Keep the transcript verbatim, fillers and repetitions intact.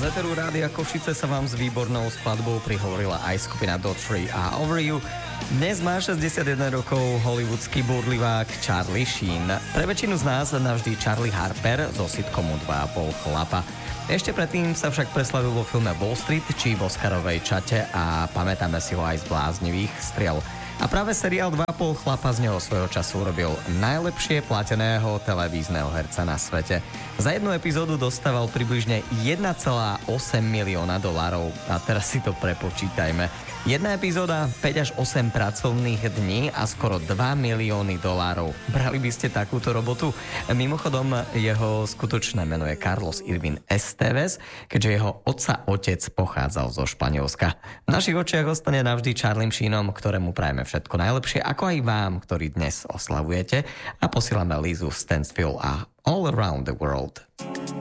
Eteru Rádia Košice sa vám s výbornou skladbou prihovorila aj skupina Daughtry a Over You. Dnes má šesťdesiatjeden rokov hollywoodský búrlivák Charlie Sheen. Pre väčšinu z nás navždy Charlie Harper so sitcomu Dva a pol chlapa. Ešte predtým sa však preslavil vo filme Wall Street či v Oscarovej čate a pamätáme si ho aj z Bláznivých striel. A práve seriál Dva a pol chlapa z neho svojho času urobil najlepšie plateného televízneho herca na svete. Za jednu epizódu dostával približne jeden celá osem milióna dolárov. A teraz si to prepočítajme. Jedna epizóda, päť až osem pracovných dní a skoro dva milióny dolárov. Brali by ste takúto robotu? Mimochodom, jeho skutočné meno je Carlos Irvin Esteves, keďže jeho otca otec pochádzal zo Španielska. V našich očiach ostane navždy Charliem Sheenom, ktorému prajeme všetko najlepšie, ako aj vám, ktorí dnes oslavujete, a posílame Lizu Stansfield a All Around the World.